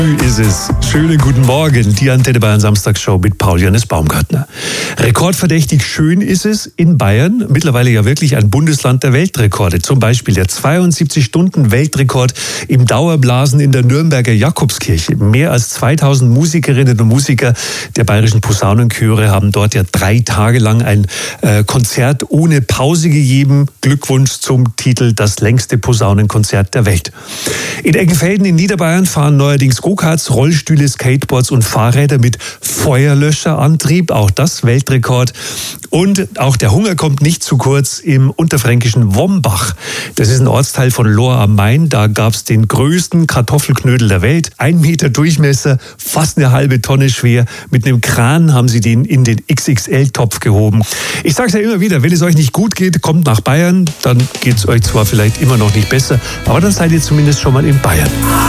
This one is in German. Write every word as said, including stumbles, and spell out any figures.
Ist es. Schönen guten Morgen, die Antenne Bayern Samstagsshow mit Paul-Johannes Baumgartner. Rekordverdächtig schön ist es in Bayern, mittlerweile ja wirklich ein Bundesland der Weltrekorde. Zum Beispiel der zweiundsiebzig Stunden Weltrekord im Dauerblasen in der Nürnberger Jakobskirche. Mehr als zweitausend Musikerinnen und Musiker der bayerischen Posaunenchöre haben dort ja drei Tage lang ein äh, Konzert ohne Pause gegeben. Glückwunsch zum Titel Das längste Posaunenkonzert der Welt. In Eggenfelden in Niederbayern fahren neuerdings Go-Karts, Rollstühle, Skateboards und Fahrräder mit Feuerlöscherantrieb. Auch das Weltrekord. Und auch der Hunger kommt nicht zu kurz im unterfränkischen Wombach. Das ist ein Ortsteil von Lohr am Main. Da gab es den größten Kartoffelknödel der Welt. Ein Meter Durchmesser, fast eine halbe Tonne schwer. Mit einem Kran haben sie den in den X X L-Topf gehoben. Ich sage es ja immer wieder, wenn es euch nicht gut geht, kommt nach Bayern. Dann geht es euch zwar vielleicht immer noch nicht besser, aber dann seid ihr zumindest schon mal in Bayern.